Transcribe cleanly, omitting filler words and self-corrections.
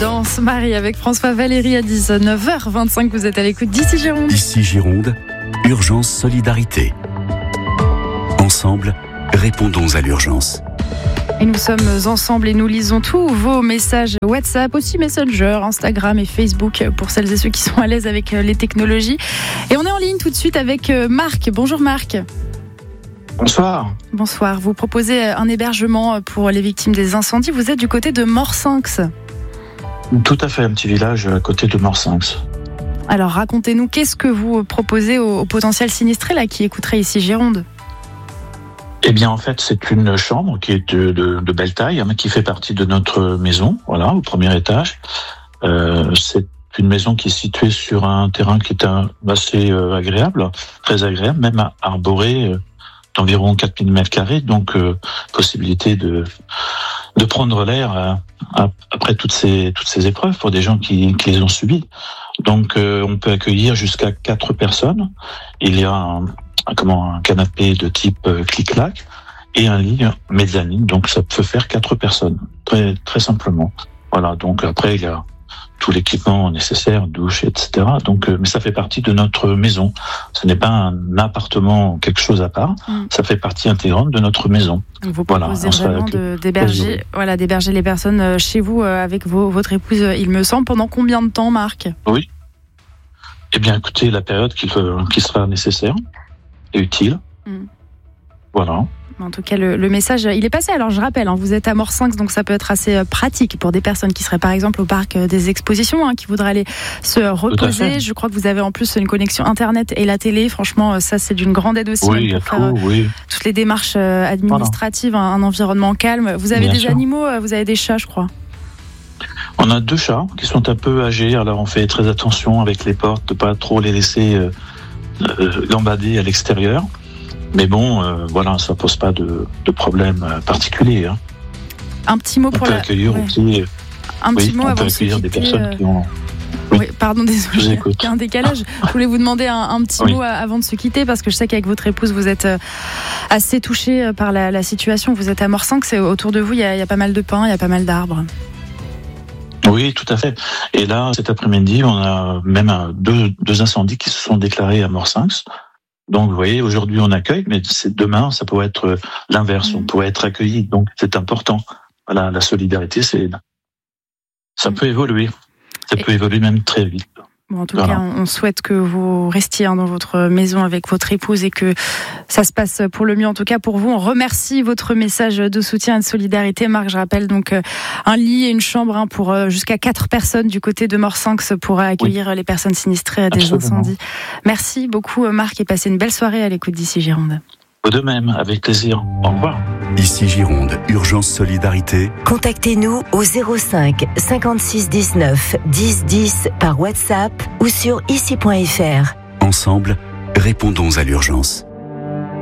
Danse Marie avec François Valéry à 19h25. Vous êtes à l'écoute d'Ici Gironde. Ici Gironde, urgence solidarité. Ensemble, répondons à l'urgence. Et nous sommes ensemble et nous lisons tous vos messages WhatsApp, aussi Messenger, Instagram et Facebook pour celles et ceux qui sont à l'aise avec les technologies. Et on est en ligne tout de suite avec Marc. Bonjour Marc. Bonsoir. Bonsoir. Vous proposez un hébergement pour les victimes des incendies. Vous êtes du côté de Morsinx. Tout à fait, un petit village à côté de Morsinx. Alors racontez-nous, qu'est-ce que vous proposez aux potentiels sinistrés là, qui écouteraient Ici Gironde ? Eh bien, en fait, c'est une chambre qui est de belle taille, qui fait partie de notre maison, voilà, au premier étage. C'est une maison qui est située sur un terrain qui est assez agréable, très agréable, même arboré d'environ 4000 m², donc possibilité de prendre l'air après toutes ces épreuves pour des gens qui les ont subies. Donc, on peut accueillir jusqu'à 4 personnes. Il y a un canapé de type clic-clac et un lit mezzanine, donc ça peut faire 4 personnes, très très simplement. Voilà, donc après il y a tout l'équipement nécessaire, douche, etc. Donc, mais ça fait partie de notre maison. Ce n'est pas un appartement ou quelque chose à part. Ça fait partie intégrante de notre maison. Donc vous proposez vraiment d'héberger les personnes chez vous avec votre épouse, il me semble. Pendant combien de temps, Marc ? Oui. Eh bien, écoutez, la période qui sera nécessaire et utile. Voilà. En tout cas, le message, il est passé. Alors, je rappelle, vous êtes à Morsinx, donc ça peut être assez pratique pour des personnes qui seraient, par exemple, au parc des expositions, qui voudraient aller se reposer. Je crois que vous avez en plus une connexion Internet et la télé. Franchement, ça, c'est d'une grande aide aussi. Oui, il y a tout, toutes les démarches administratives, voilà. Un environnement calme. Vous avez des animaux, vous avez des chats, je crois. On a 2 chats qui sont un peu âgés. Alors, on fait très attention avec les portes, de pas trop les laisser gambader à l'extérieur. Mais bon, voilà, ça pose pas de problème particulier. Un petit mot pour on peut accueillir aussi. Un petit mot on avant peut de se accueillir quitter. Des personnes qui ont. Oui, pardon, désolé, il y a un décalage. Je voulais vous demander un petit mot avant de se quitter, parce que je sais qu'avec votre épouse, vous êtes assez touchés par la situation. Vous êtes à Morsinx, et autour de vous, il y a pas mal de pins, il y a pas mal d'arbres. Oui, tout à fait. Et là, cet après-midi, on a même deux incendies qui se sont déclarés à Morsinx. Donc, vous voyez, aujourd'hui, on accueille, mais demain, ça pourrait être l'inverse. On pourrait être accueilli. Donc, c'est important. Voilà, la solidarité, ça peut évoluer. Ça peut évoluer même très vite. Bon, en tout cas, on souhaite que vous restiez dans votre maison avec votre épouse et que ça se passe pour le mieux, en tout cas pour vous. On remercie votre message de soutien et de solidarité. Marc, je rappelle donc un lit et une chambre pour jusqu'à 4 personnes du côté de Morsinx pour accueillir les personnes sinistrées à des incendies. Merci beaucoup Marc et passez une belle soirée à l'écoute d'Ici Gironde. De même, avec plaisir. Au revoir. Ici Gironde, urgence solidarité. Contactez-nous au 05 56 19 10 10 par WhatsApp ou sur ici.fr. Ensemble, répondons à l'urgence.